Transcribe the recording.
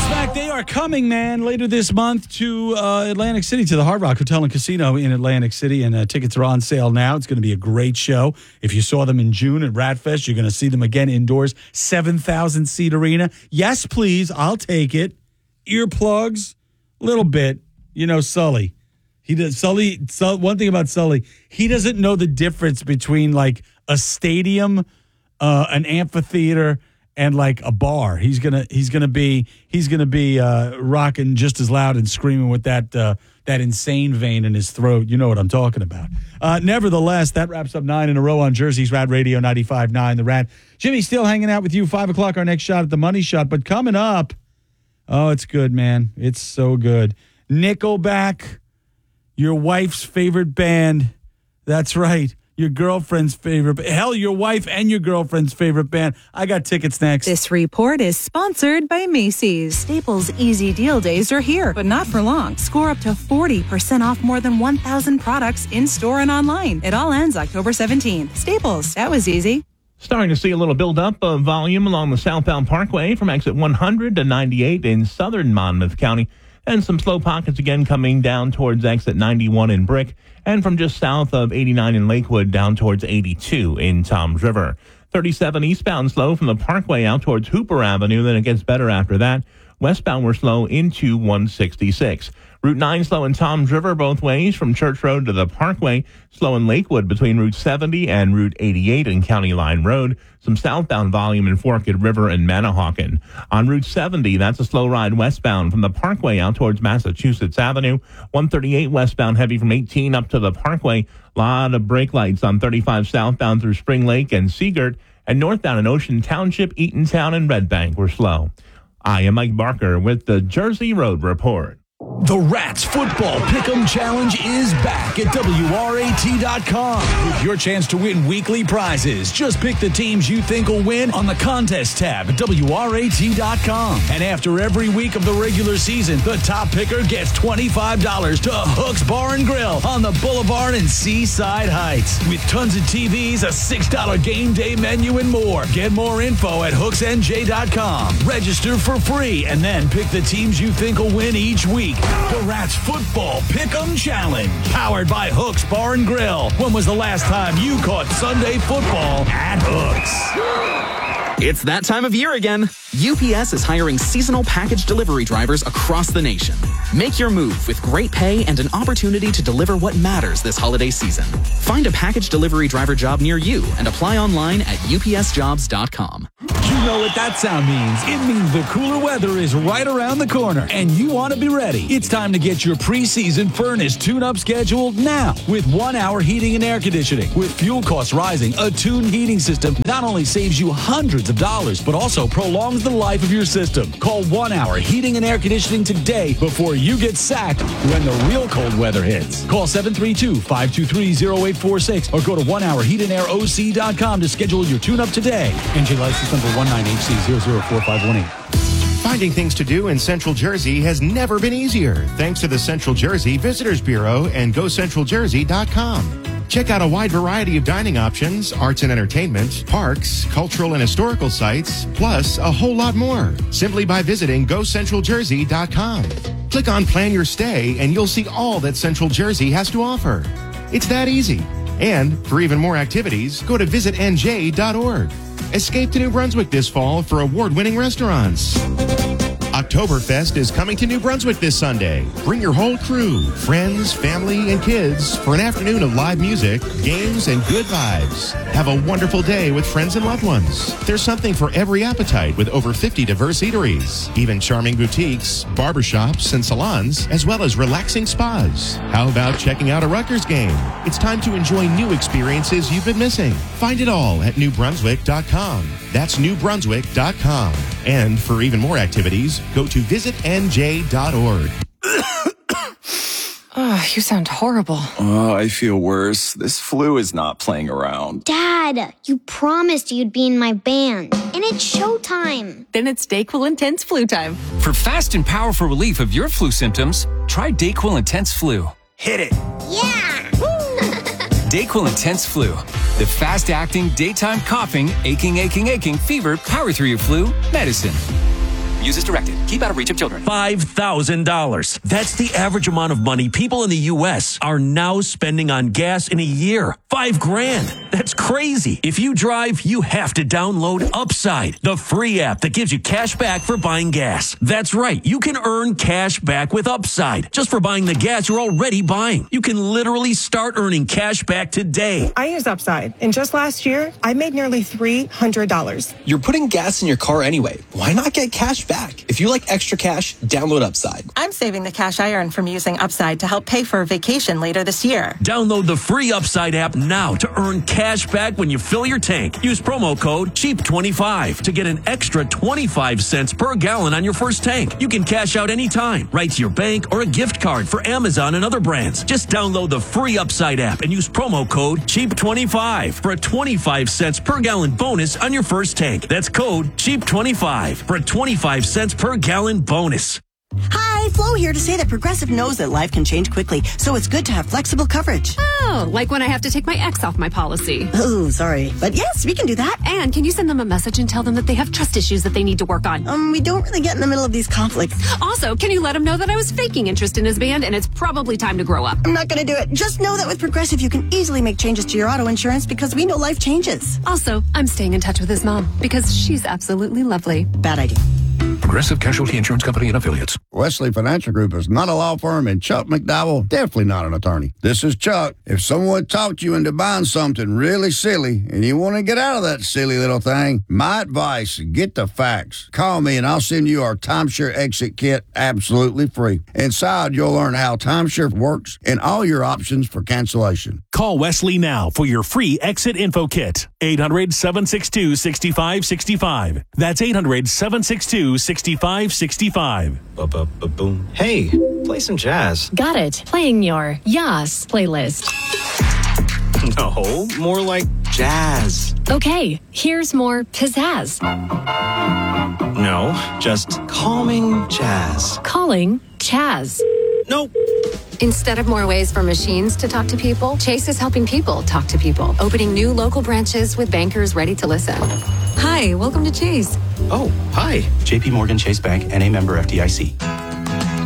Godsmack, they are coming, man, later this month to Atlantic City, to the Hard Rock Hotel and Casino in Atlantic City, and tickets are on sale now. It's going to be a great show. If you saw them in June at Ratfest, you're going to see them again indoors. 7,000-seat arena. Yes, please, I'll take it. Earplugs, little bit. You know, Sully. One thing about Sully, he doesn't know the difference between, like, a stadium, an amphitheater, and like a bar. He's gonna be rocking just as loud and screaming with that insane vein in his throat. You know what I'm talking about. Nevertheless, that wraps up 9 in a row on Jersey's Rad Radio 95.9. The Rad. Jimmy still hanging out with you. 5 o'clock, our next shot at the Money Shot. But coming up, oh, it's good, man. It's so good. Nickelback, your wife's favorite band. That's right. Your girlfriend's favorite. Hell, your wife and your girlfriend's favorite band. I got tickets next. This report is sponsored by Macy's. Staples Easy Deal Days are here, but not for long. Score up to 40% off more than 1,000 products in-store and online. It all ends October 17th. Staples, that was easy. Starting to see a little buildup of volume along the southbound parkway from exit 100 to 98 in southern Monmouth County. And some slow pockets again coming down towards exit 91 in Brick, and from just south of 89 in Lakewood down towards 82 in Toms River. 37 eastbound slow from the Parkway out towards Hooper Avenue, then it gets better after that. Westbound we're slow into 166. Route 9 slow in Toms River both ways from Church Road to the Parkway. Slow in Lakewood between Route 70 and Route 88 in County Line Road. Some southbound volume in Forked River and Manahawkin. On Route 70, that's a slow ride westbound from the Parkway out towards Massachusetts Avenue. 138 westbound heavy from 18 up to the Parkway. Lot of brake lights on 35 southbound through Spring Lake and Seagirt. And northbound in Ocean Township, Eatontown, and Red Bank were slow. I am Mike Barker with the Jersey Road Report. The Rats Football Pick'em Challenge is back at WRAT.com with your chance to win weekly prizes. Just pick the teams you think will win on the contest tab at WRAT.com. And after every week of the regular season, the top picker gets $25 to Hooks Bar and Grill on the Boulevard in Seaside Heights. With tons of TVs, a $6 game day menu, and more. Get more info at HooksNJ.com. Register for free and then pick the teams you think will win each week. The Rats Football Pick'em Challenge, powered by Hooks Bar and Grill. When was the last time you caught Sunday football at Hooks? It's that time of year again. UPS is hiring seasonal package delivery drivers across the nation. Make your move with great pay and an opportunity to deliver what matters this holiday season. Find a package delivery driver job near you and apply online at upsjobs.com. You know what that sound means. It means the cooler weather is right around the corner, and you want to be ready. It's time to get your preseason furnace tune-up scheduled now with 1 Hour Heating and Air Conditioning. With fuel costs rising, a tuned heating system not only saves you hundreds of dollars, but also prolongs the life of your system. Call 1 Hour Heating and Air Conditioning today before you get sacked when the real cold weather hits. Call 732-523-0846 or go to 1HourHeatandAirOC.com to schedule your tune-up today. NJ license number 19HC004518. Finding things to do in Central Jersey has never been easier thanks to the Central Jersey Visitors Bureau and GoCentralJersey.com. Check out a wide variety of dining options, arts and entertainment, parks, cultural and historical sites, plus a whole lot more simply by visiting GoCentralJersey.com. Click on Plan Your Stay and you'll see all that Central Jersey has to offer. It's that easy. And for even more activities, go to visitnj.org. Escape to New Brunswick this fall for award-winning restaurants. Oktoberfest is coming to New Brunswick this Sunday. Bring your whole crew, friends, family, and kids for an afternoon of live music, games, and good vibes. Have a wonderful day with friends and loved ones. There's something for every appetite with over 50 diverse eateries, even charming boutiques, barbershops, and salons, as well as relaxing spas. How about checking out a Rutgers game? It's time to enjoy new experiences you've been missing. Find it all at newbrunswick.com. That's newbrunswick.com. And for even more activities, go to visitnj.org. Oh, you sound horrible. Oh, I feel worse. This flu is not playing around. Dad, you promised you'd be in my band. And it's showtime. Then it's DayQuil Intense Flu time. For fast and powerful relief of your flu symptoms, try DayQuil Intense Flu. Hit it. Yeah! DayQuil Intense Flu. The fast-acting, daytime coughing, aching, fever, power through your flu medicine. Use as directed. Keep out of reach of children. $5,000. That's the average amount of money people in the U.S. are now spending on gas in a year. $5,000. That's crazy. If you drive, you have to download Upside, the free app that gives you cash back for buying gas. That's right. You can earn cash back with Upside just for buying the gas you're already buying. You can literally start earning cash back today. I use Upside, and just last year, I made nearly $300. You're putting gas in your car anyway. Why not get cash back? If you like extra cash, download Upside. I'm saving the cash I earn from using Upside to help pay for a vacation later this year. Download the free Upside app now to earn cash back when you fill your tank. Use promo code CHEAP25 to get an extra 25 cents per gallon on your first tank. You can cash out anytime, right to your bank or a gift card for Amazon and other brands. Just download the free Upside app and use promo code CHEAP25 for a 25 cents per gallon bonus on your first tank. That's code CHEAP25 for a 25 cents per gallon bonus. Hi, Flo here to say that Progressive knows that life can change quickly, so it's good to have flexible coverage. Oh, like when I have to take my ex off my policy. Oh, sorry. But yes, we can do that. And can you send them a message and tell them that they have trust issues that they need to work on? We don't really get in the middle of these conflicts. Also, can you let them know that I was faking interest in his band and it's probably time to grow up? I'm not going to do it. Just know that with Progressive, you can easily make changes to your auto insurance because we know life changes. Also, I'm staying in touch with his mom because she's absolutely lovely. Bad idea. Progressive Casualty Insurance Company and Affiliates. Wesley Financial Group is not a law firm, and Chuck McDowell definitely not an attorney. This is Chuck. If someone talked you into buying something really silly and you want to get out of that silly little thing, my advice, get the facts. Call me and I'll send you our timeshare exit kit absolutely free. Inside, you'll learn how timeshare works and all your options for cancellation. Call Wesley now for your free exit info kit. 800-762-6565. That's 800-762-6565. Boom. Hey, play some jazz. Got it. Playing your Yas playlist. No, more like jazz. Okay, here's more pizzazz. No, just calming jazz. Calling Chaz. Nope. Instead of more ways for machines to talk to people, Chase is helping people talk to people, opening new local branches with bankers ready to listen. Hi, welcome to Chase. Oh, hi. JP Morgan Chase Bank, N.A. member FDIC.